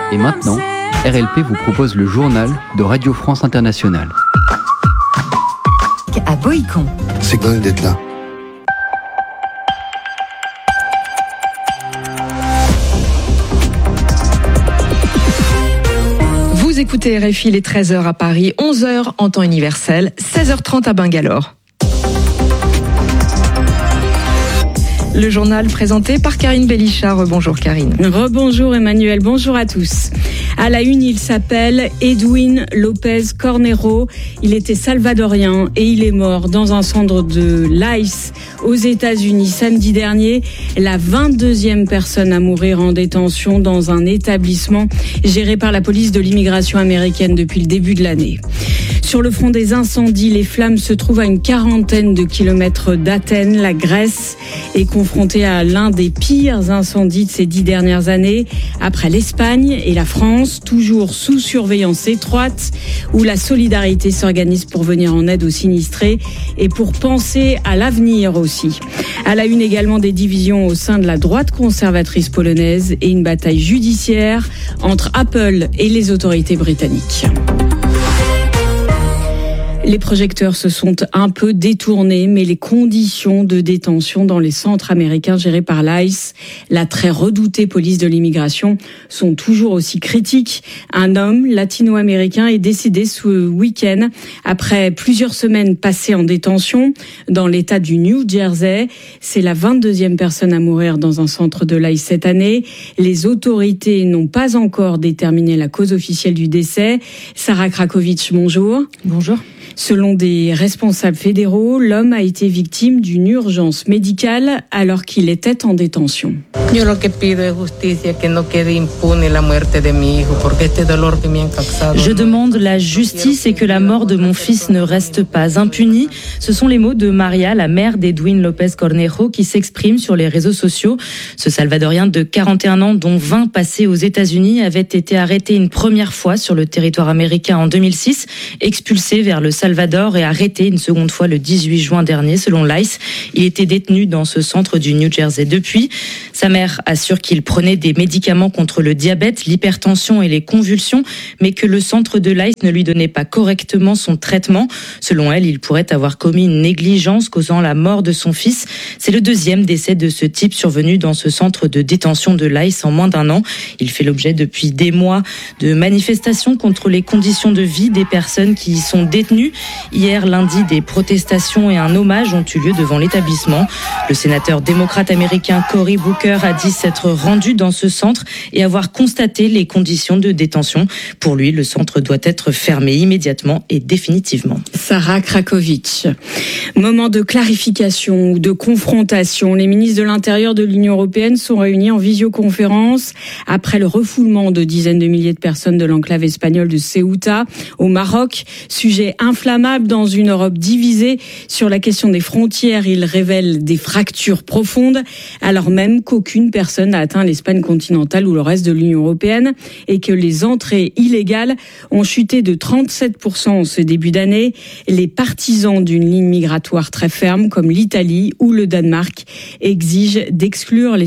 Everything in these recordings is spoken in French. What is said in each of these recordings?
Et maintenant, RLP vous propose le journal de Radio France Internationale. À Boïcon. C'est dingue d'être là. Vous écoutez RFI, les 13h à Paris, 11h en temps universel, 16h30 à Bangalore. Le journal présenté par Karine Bellichard. Bonjour Karine. Rebonjour Emmanuel, bonjour à tous. À la une, il s'appelle Edwin Lopez Cornejo. Il était salvadorien et il est mort dans un centre de l'ICE aux États-Unis samedi dernier. La 22e personne à mourir en détention dans un établissement géré par la police de l'immigration américaine depuis le début de l'année. Sur le front des incendies, les flammes se trouvent à une quarantaine de kilomètres d'Athènes. La Grèce est confrontée à l'un des pires incendies de ces 10 dernières années, après l'Espagne et la France, toujours sous surveillance étroite, où la solidarité s'organise pour venir en aide aux sinistrés et pour penser à l'avenir aussi. À la une également des divisions au sein de la droite conservatrice polonaise et une bataille judiciaire entre Apple et les autorités britanniques. Les projecteurs se sont un peu détournés, mais les conditions de détention dans les centres américains gérés par l'ICE, la très redoutée police de l'immigration, sont toujours aussi critiques. Un homme latino-américain est décédé ce week-end après plusieurs semaines passées en détention dans l'État du New Jersey. C'est la 22e personne à mourir dans un centre de l'ICE cette année. Les autorités n'ont pas encore déterminé la cause officielle du décès. Sarah Krakovic, bonjour. Bonjour. Selon des responsables fédéraux, l'homme a été victime d'une urgence médicale alors qu'il était en détention. Je demande la justice et que la mort de mon fils ne reste pas impunie. Ce sont les mots de Maria, la mère d'Edwin Lopez Cornejo, qui s'exprime sur les réseaux sociaux. Ce Salvadorien de 41 ans, dont 20 passés aux États-Unis, avait été arrêté une première fois sur le territoire américain en 2006, expulsé vers le Salvador et arrêté une seconde fois le 18 juin dernier, selon l'ICE. Il était détenu dans ce centre du New Jersey depuis. Sa mère assure qu'il prenait des médicaments contre le diabète, l'hypertension et les convulsions, mais que le centre de l'ICE ne lui donnait pas correctement son traitement. Selon elle, il pourrait avoir commis une négligence causant la mort de son fils. C'est le deuxième décès de ce type survenu dans ce centre de détention de l'ICE en moins d'un an. Il fait l'objet depuis des mois de manifestations contre les conditions de vie des personnes qui y sont détenues. Hier, lundi, des protestations et un hommage ont eu lieu devant l'établissement. Le sénateur démocrate américain Cory Booker a dit s'être rendu dans ce centre et avoir constaté les conditions de détention. Pour lui, le centre doit être fermé immédiatement et définitivement. Sarah Krakovic. Moment de clarification ou de confrontation. Les ministres de l'Intérieur de l'Union européenne sont réunis en visioconférence après le refoulement de dizaines de milliers de personnes de l'enclave espagnole de Ceuta au Maroc. Sujet inflammable dans une Europe divisée sur la question des frontières. Il révèle des fractures profondes, alors même qu'aucune personne n'a atteint l'Espagne continentale ou le reste de l'Union européenne et que les entrées illégales ont chuté de 37% en ce début d'année. Les partisans d'une ligne migratoire très ferme, comme l'Italie ou le Danemark, exigent d'exclure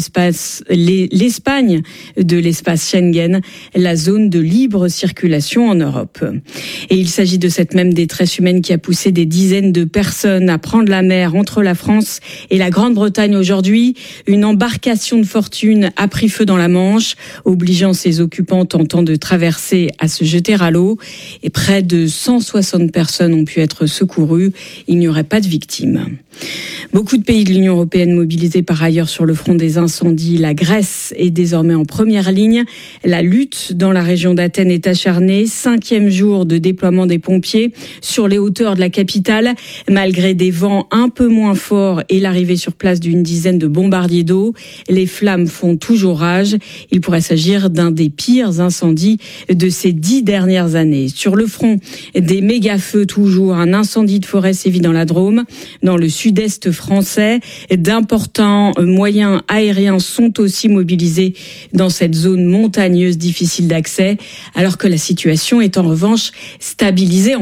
l'Espagne de l'espace Schengen, la zone de libre circulation en Europe. Et il s'agit de cette même détresse humaine qui a poussé des dizaines de personnes à prendre la mer entre la France et la Grande-Bretagne aujourd'hui. Une embarcation de fortune a pris feu dans la Manche, obligeant ses occupants tentant de traverser à se jeter à l'eau. Et près de 160 personnes ont pu être secourues. Il n'y aurait pas de victimes. Beaucoup de pays de l'Union européenne mobilisés par ailleurs sur le front des incendies. La Grèce est désormais en première ligne. La lutte dans la région d'Athènes est acharnée. 5e jour de déploiement des pompiers sur les hauteurs de la capitale, malgré des vents un peu moins forts et l'arrivée sur place d'une dizaine de bombardiers d'eau. Les flammes font toujours rage. Il pourrait s'agir d'un des pires incendies de ces 10 dernières années. Sur le front des méga-feux toujours, un incendie de forêt sévit dans la Drôme, dans le sud-est français. D'importants moyens aériens sont aussi mobilisés dans cette zone montagneuse difficile d'accès, alors que la situation est en revanche stabilisée en Gironde.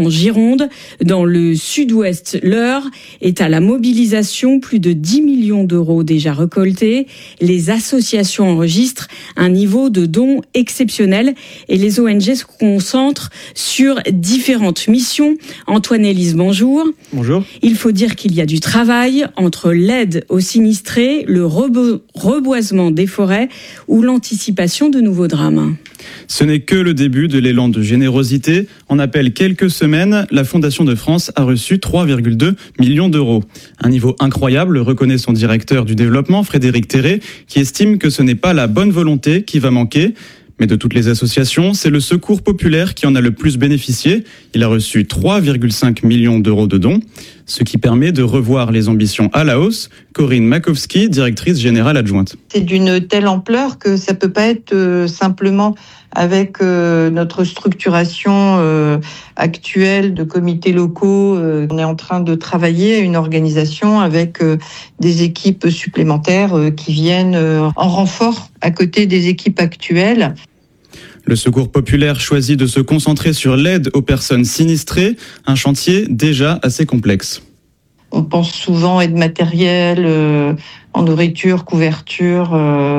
monde. Dans le sud-ouest, l'heure est à la mobilisation. Plus de 10 millions d'euros déjà récoltés. Les associations enregistrent un niveau de dons exceptionnel et les ONG se concentrent sur différentes missions. Antoine Élise, bonjour. Bonjour. Il faut dire qu'il y a du travail entre l'aide aux sinistrés, le reboisement des forêts ou l'anticipation de nouveaux drames. Ce n'est que le début de l'élan de générosité. En à peine quelques semaines, la Fondation de France a reçu 3,2 millions d'euros. Un niveau incroyable, reconnaît son directeur du développement, Frédéric Terré, qui estime que ce n'est pas la bonne volonté qui va manquer. Mais de toutes les associations, c'est le Secours populaire qui en a le plus bénéficié. Il a reçu 3,5 millions d'euros de dons, ce qui permet de revoir les ambitions à la hausse. Corinne Makowski, directrice générale adjointe. C'est d'une telle ampleur que ça peut pas être simplement avec notre structuration actuelle de comités locaux. On est en train de travailler à une organisation avec des équipes supplémentaires qui viennent en renfort à côté des équipes actuelles. Le Secours populaire choisit de se concentrer sur l'aide aux personnes sinistrées, un chantier déjà assez complexe. On pense souvent aide matérielle, en nourriture, couverture,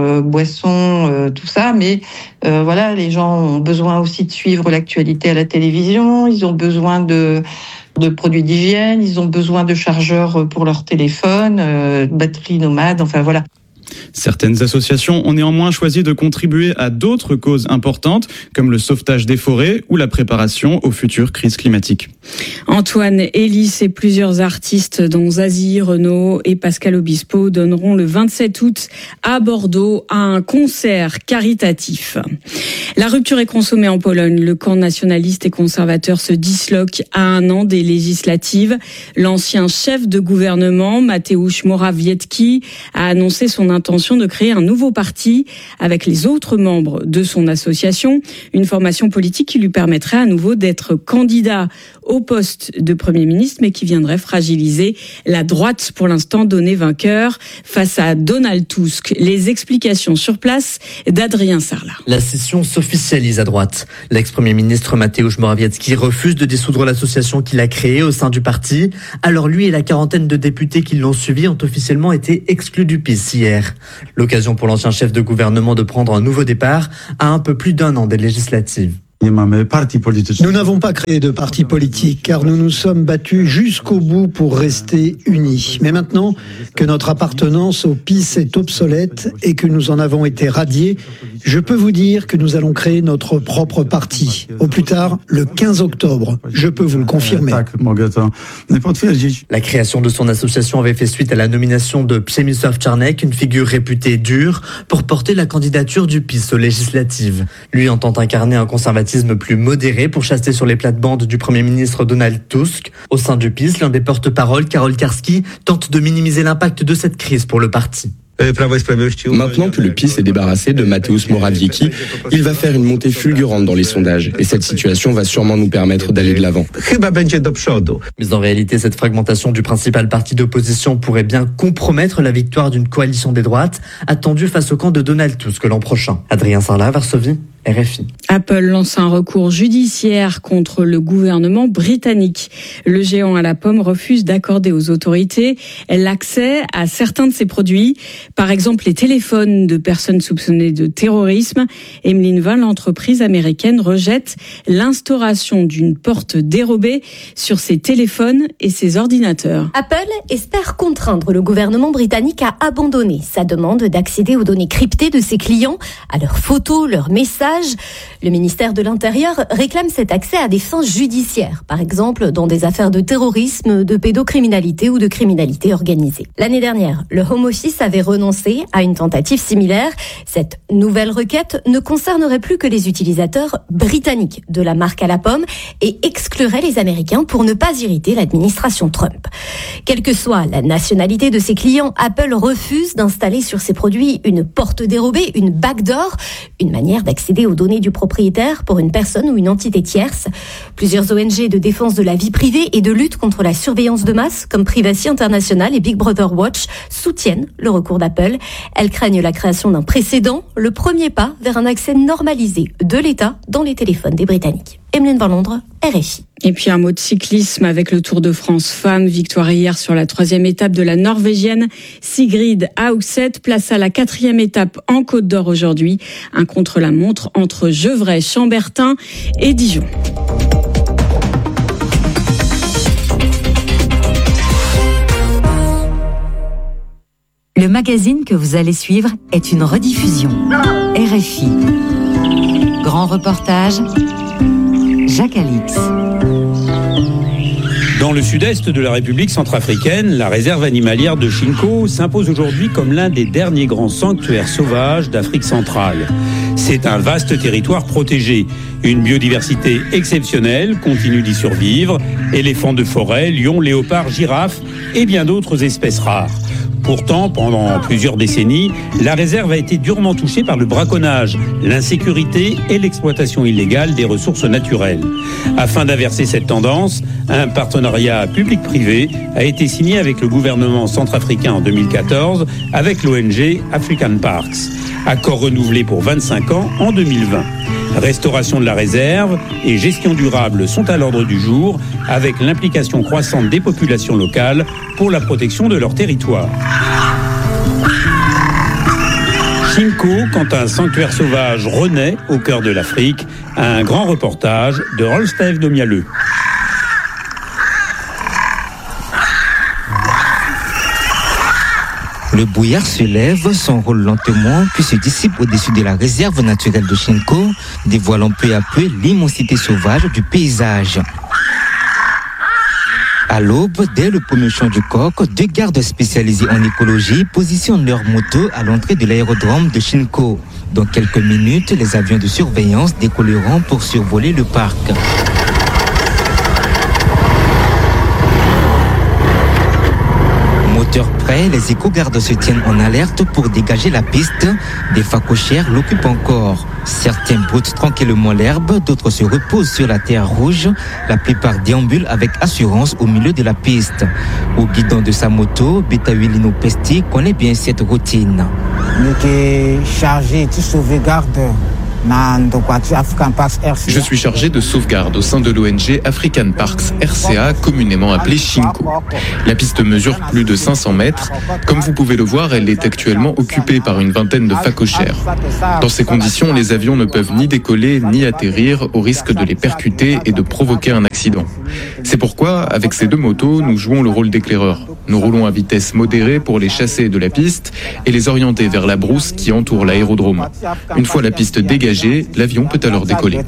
boissons, tout ça. Mais voilà, les gens ont besoin aussi de suivre l'actualité à la télévision. Ils ont besoin de produits d'hygiène. Ils ont besoin de chargeurs pour leur téléphone, batteries nomades. Enfin voilà. Certaines associations ont néanmoins choisi de contribuer à d'autres causes importantes, comme le sauvetage des forêts ou la préparation aux futures crises climatiques. Antoine Élise et plusieurs artistes, dont Zazie, Renaud et Pascal Obispo, donneront le 27 août à Bordeaux un concert caritatif. La rupture est consommée en Pologne. Le camp nationaliste et conservateur se disloque à 1 an des législatives. L'ancien chef de gouvernement, Mateusz Morawiecki, a annoncé son intention de créer un nouveau parti avec les autres membres de son association, une formation politique qui lui permettrait à nouveau d'être candidat au poste de Premier ministre, mais qui viendrait fragiliser la droite, pour l'instant donnée vainqueur face à Donald Tusk. Les explications sur place d'Adrien Sarlat. La scission s'officialise à droite. L'ex-premier ministre Mateusz Morawiecki refuse de dissoudre l'association qu'il a créée au sein du parti. Alors lui et la quarantaine de députés qui l'ont suivi ont officiellement été exclus du PiS hier. L'occasion pour l'ancien chef de gouvernement de prendre un nouveau départ à un peu plus d'1 an des législatives. Nous n'avons pas créé de parti politique car nous nous sommes battus jusqu'au bout pour rester unis. Mais maintenant que notre appartenance au PiS est obsolète et que nous en avons été radiés, je peux vous dire que nous allons créer notre propre parti. Au plus tard, le 15 octobre. Je peux vous le confirmer. La création de son association avait fait suite à la nomination de Przemysław Czarnek, une figure réputée dure, pour porter la candidature du PiS aux législatives. Lui entend incarner un conservatisme plus modéré pour chasser sur les plates-bandes du Premier ministre Donald Tusk. Au sein du PiS, l'un des porte-parole, Karol Karski, tente de minimiser l'impact de cette crise pour le parti. Maintenant que le PiS est débarrassé de Mateusz Morawiecki, il va faire une montée fulgurante dans les sondages. Et cette situation va sûrement nous permettre d'aller de l'avant. Mais en réalité, cette fragmentation du principal parti d'opposition pourrait bien compromettre la victoire d'une coalition des droites, attendue face au camp de Donald Tusk l'an prochain. Adrien Sarlat, Varsovie, RFI. Apple lance un recours judiciaire contre le gouvernement britannique. Le géant à la pomme refuse d'accorder aux autorités l'accès à certains de ses produits, par exemple les téléphones de personnes soupçonnées de terrorisme. Emeline Vin, l'entreprise américaine, rejette l'instauration d'une porte dérobée sur ses téléphones et ses ordinateurs. Apple espère contraindre le gouvernement britannique à abandonner sa demande d'accéder aux données cryptées de ses clients, à leurs photos, leurs messages. Le ministère de l'Intérieur réclame cet accès à des fins judiciaires, par exemple dans des affaires de terrorisme, de pédocriminalité ou de criminalité organisée. L'année dernière, le Home Office avait renoncé à une tentative similaire. Cette nouvelle requête ne concernerait plus que les utilisateurs britanniques de la marque à la pomme et exclurait les Américains pour ne pas irriter l'administration Trump. Quelle que soit la nationalité de ses clients, Apple refuse d'installer sur ses produits une porte dérobée, une backdoor, une manière d'accéder aux données du propriétaire pour une personne ou une entité tierce. Plusieurs ONG de défense de la vie privée et de lutte contre la surveillance de masse, comme Privacy International et Big Brother Watch, soutiennent le recours d'Apple. Elles craignent la création d'un précédent, le premier pas vers un accès normalisé de l'État dans les téléphones des Britanniques. Emeline Van Londres, RFI. Et puis un mot de cyclisme avec le Tour de France Femmes. Victoire hier sur la 3e étape de la Norvégienne Sigrid Haugset. Place à la 4e étape en Côte d'Or aujourd'hui. Un contre-la-montre entre Gevrey, Chambertin et Dijon. Le magazine que vous allez suivre est une rediffusion. RFI. Grand reportage, Jacques Alix. Dans le sud-est de la République centrafricaine, la réserve animalière de Chinko s'impose aujourd'hui comme l'un des derniers grands sanctuaires sauvages d'Afrique centrale. C'est un vaste territoire protégé. Une biodiversité exceptionnelle continue d'y survivre. Éléphants de forêt, lions, léopards, girafes et bien d'autres espèces rares. Pourtant, pendant plusieurs décennies, la réserve a été durement touchée par le braconnage, l'insécurité et l'exploitation illégale des ressources naturelles. Afin d'inverser cette tendance, un partenariat public-privé a été signé avec le gouvernement centrafricain en 2014 avec l'ONG African Parks. Accord renouvelé pour 25 ans en 2020. Restauration de la réserve et gestion durable sont à l'ordre du jour, avec l'implication croissante des populations locales pour la protection de leur territoire. Chinko, quand un sanctuaire sauvage renaît au cœur de l'Afrique, un grand reportage de Rolf Domialeux. Le brouillard se lève, s'enroule lentement, puis se dissipe au-dessus de la réserve naturelle de Chinko, dévoilant peu à peu l'immensité sauvage du paysage. À l'aube, dès le premier chant du coq, 2 gardes spécialisés en écologie positionnent leurs motos à l'entrée de l'aérodrome de Chinko. Dans quelques minutes, les avions de surveillance décolleront pour survoler le parc. Moteur prêt, les éco-gardes se tiennent en alerte pour dégager la piste. Des phacochères l'occupent encore. Certains broutent tranquillement l'herbe, d'autres se reposent sur la terre rouge. La plupart déambulent avec assurance au milieu de la piste. Au guidon de sa moto, Betawilino Pesti connaît bien cette routine. Je suis chargé de sauvegarde au sein de l'ONG African Parks RCA, communément appelée Chinko. La piste mesure plus de 500 mètres. Comme vous pouvez le voir, elle est actuellement occupée par une vingtaine de phacochères. Dans ces conditions, les avions ne peuvent ni décoller ni atterrir au risque de les percuter et de provoquer un accident. C'est pourquoi, avec ces 2 motos, nous jouons le rôle d'éclaireur. Nous roulons à vitesse modérée pour les chasser de la piste et les orienter vers la brousse qui entoure l'aérodrome. Une fois la piste dégagée, l'avion peut alors décoller.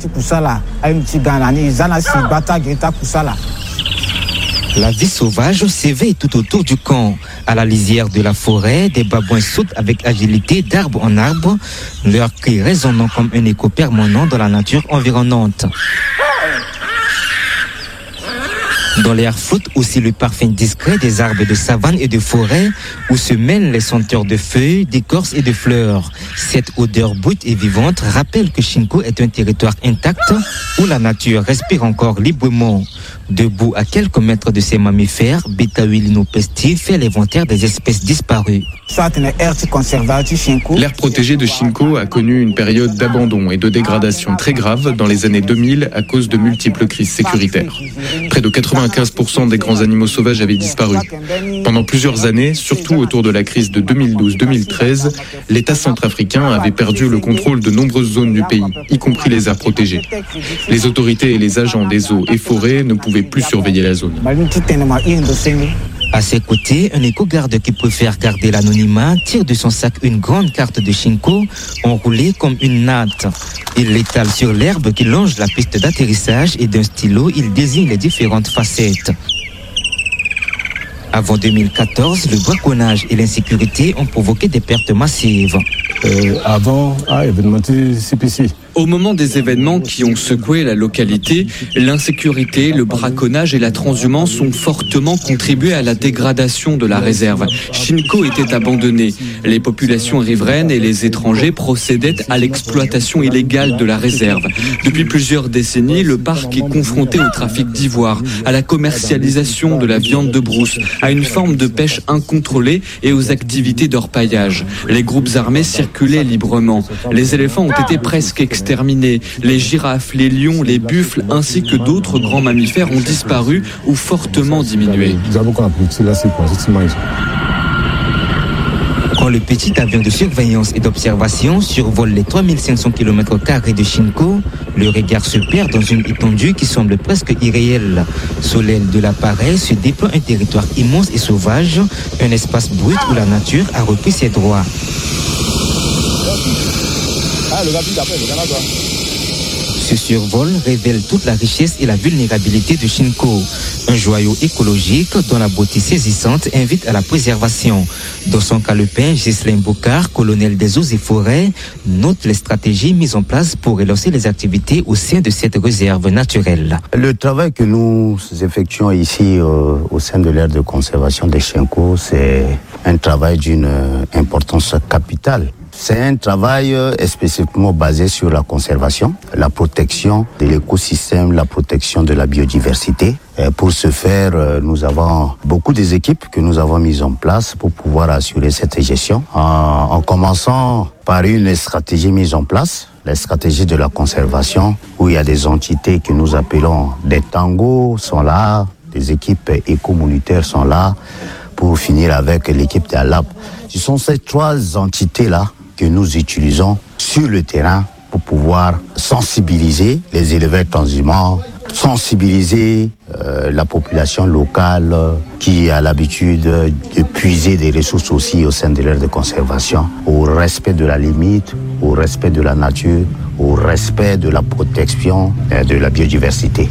La vie sauvage s'éveille tout autour du camp. À la lisière de la forêt, des babouins sautent avec agilité d'arbre en arbre, leurs cris résonnant comme un écho permanent dans la nature environnante. Dans l'air flotte aussi le parfum discret des arbres de savane et de forêt où se mêlent les senteurs de feuilles, d'écorces et de fleurs. Cette odeur brute et vivante rappelle que Chinko est un territoire intact où la nature respire encore librement. Debout à quelques mètres de ces mammifères, Betawilino Pesti fait l'inventaire des espèces disparues. L'aire protégée de Chinko a connu une période d'abandon et de dégradation très grave dans les années 2000 à cause de multiples crises sécuritaires. Près de 95% des grands animaux sauvages avaient disparu. Pendant plusieurs années, surtout autour de la crise de 2012-2013, l'État centrafricain avait perdu le contrôle de nombreuses zones du pays, y compris les aires protégées. Les autorités et les agents des eaux et forêts ne pouvaient plus surveiller la zone. À ses côtés, un éco-garde qui préfère garder l'anonymat tire de son sac une grande carte de Chinko enroulée comme une natte. Il l'étale sur l'herbe qui longe la piste d'atterrissage et d'un stylo, il désigne les différentes facettes. Avant 2014, le braconnage et l'insécurité ont provoqué des pertes massives. Au moment des événements qui ont secoué la localité, l'insécurité, le braconnage et la transhumance ont fortement contribué à la dégradation de la réserve. Chinko était abandonnée. Les populations riveraines et les étrangers procédaient à l'exploitation illégale de la réserve. Depuis plusieurs décennies, le parc est confronté au trafic d'ivoire, à la commercialisation de la viande de brousse, à une forme de pêche incontrôlée et aux activités d'orpaillage. Les groupes armés circulaient librement. Les éléphants ont été presque exterminés exterminés. Les girafes, les lions, les buffles ainsi que d'autres grands mammifères ont disparu ou fortement diminué. Quand le petit avion de surveillance et d'observation survole les 3500 km² de Shinko, le regard se perd dans une étendue qui semble presque irréelle. Sous l'aile de l'appareil se déploie un territoire immense et sauvage, un espace brut où la nature a repris ses droits. Ce survol révèle toute la richesse et la vulnérabilité de Shinko, un joyau écologique dont la beauté saisissante invite à la préservation. Dans son calepin, Ghislain Bocard, colonel des eaux et forêts, note les stratégies mises en place pour relancer les activités au sein de cette réserve naturelle. Le travail que nous effectuons ici au sein de l'aire de conservation de Shinko, c'est un travail d'une importance capitale. C'est un travail spécifiquement basé sur la conservation, la protection de l'écosystème, la protection de la biodiversité. Et pour ce faire, nous avons beaucoup des équipes que nous avons mises en place pour pouvoir assurer cette gestion. En commençant par une stratégie mise en place, la stratégie de la conservation, où il y a des entités que nous appelons des tangos sont là, des équipes éco-communautaires sont là, pour finir avec l'équipe d'ALAP. Ce sont ces trois entités-là que nous utilisons sur le terrain pour pouvoir sensibiliser les éleveurs transhumants, sensibiliser la population locale qui a l'habitude de puiser des ressources aussi au sein de l'aire de conservation, au respect de la limite, au respect de la nature, au respect de la protection de la biodiversité.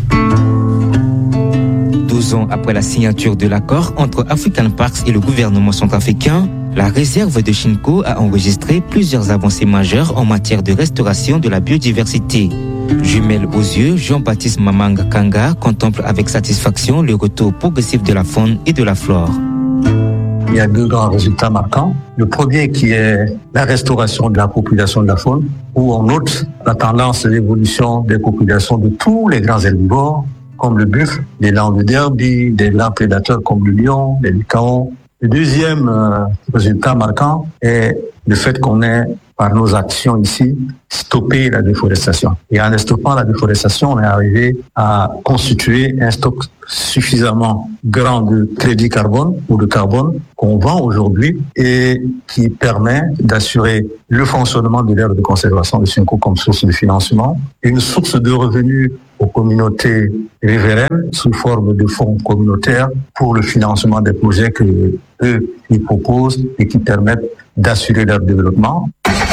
12 ans après la signature de l'accord entre African Parks et le gouvernement centrafricain, la réserve de Shinko a enregistré plusieurs avancées majeures en matière de restauration de la biodiversité. Jumelle aux yeux, Jean-Baptiste Mamanga Kanga contemple avec satisfaction le retour progressif de la faune et de la flore. Il y a deux grands résultats marquants. Le premier qui est la restauration de la population de la faune, où on note la tendance de l'évolution des populations de tous les grands herbivores, comme le buffle, des langues de derby, des grands prédateurs comme le lion, les licans. Le deuxième résultat marquant est le fait qu'on ait, par nos actions ici, stoppé la déforestation. Et en stoppant la déforestation, on est arrivé à constituer un stock suffisamment grand de crédit carbone ou de carbone qu'on vend aujourd'hui et qui permet d'assurer le fonctionnement de l'aire de conservation de Shinko comme source de financement, une source de revenus aux communautés riveraines sous forme de fonds communautaires pour le financement des projets que eux ils proposent et qui permettent d'assurer leur développement.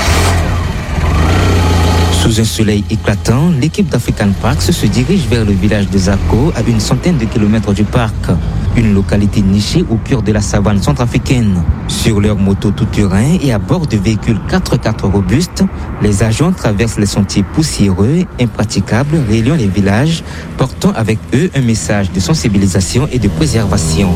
Sous un soleil éclatant, l'équipe d'African Parks se dirige vers le village de Zako, à une centaine de kilomètres du parc, une localité nichée au cœur de la savane centrafricaine. Sur leur moto tout-terrain et à bord de véhicules 4x4 robustes, les agents traversent les sentiers poussiéreux, impraticables, reliant les villages, portant avec eux un message de sensibilisation et de préservation.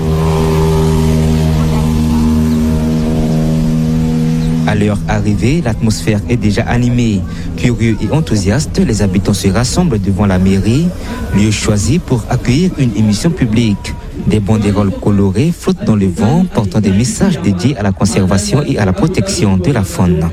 À leur arrivée, l'atmosphère est déjà animée. Curieux et enthousiastes, les habitants se rassemblent devant la mairie, lieu choisi pour accueillir une émission publique. Des banderoles colorées flottent dans le vent, portant des messages dédiés à la conservation et à la protection de la faune.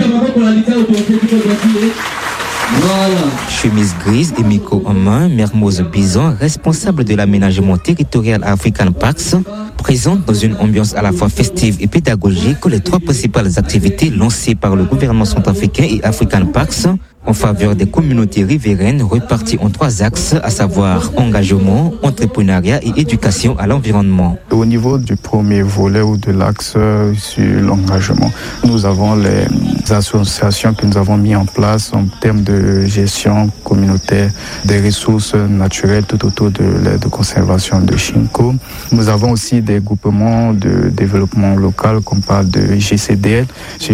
Chemise grise et micro en main, Mermoz Bison, responsable de l'aménagement territorial à African Parks, présente dans une ambiance à la fois festive et pédagogique les trois principales activités lancées par le gouvernement centrafricain et African Parks en faveur des communautés riveraines reparties en trois axes, à savoir engagement, entrepreneuriat et éducation à l'environnement. Au niveau du premier volet ou de l'axe sur l'engagement, nous avons les associations que nous avons mis en place en termes de gestion communautaire des ressources naturelles tout autour de l'aire de conservation de Shinko. Nous avons aussi des groupements de développement local qu'on parle de GCDL.